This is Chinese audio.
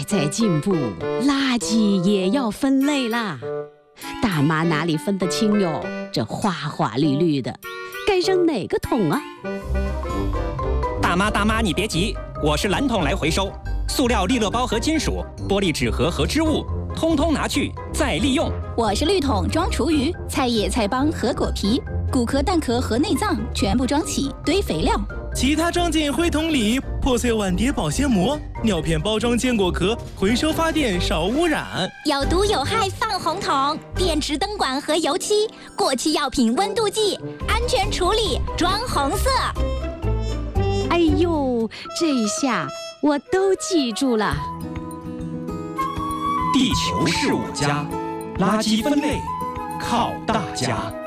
在进步，垃圾也要分类啦。大妈哪里分得清哟？这花花绿绿的，该扔哪个桶啊？ 大妈，你别急，我是蓝桶来回收。塑料利乐包和金属、玻璃纸盒和织物，通通拿去再利用。 我是绿桶装厨余，菜叶、菜帮和果皮，骨壳、蛋壳和内脏全部装起堆肥料。 其他装进灰桶里，破碎碗碟保鲜膜，尿片包装坚果壳，回收发电少污染。 有毒有害放红桶，电池灯管和油漆，过期药品温度计，安全处理装红色。 哎呦，这下我都记住了。 地球是我家，垃圾分类靠大家。